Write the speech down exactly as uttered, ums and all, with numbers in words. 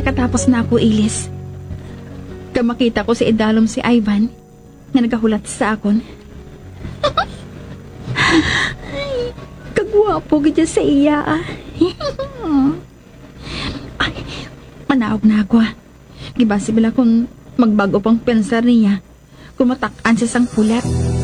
Nakatapos na ako ilis. Kamakita ko si Idalom si Ivan nga nagahulat sa akon. Ay, kagwapo gidya sa iya ah. Ay, manaog na ako ah. Gibasi bila kung magbago pang pensar niya kung matak-an siya sang pulat.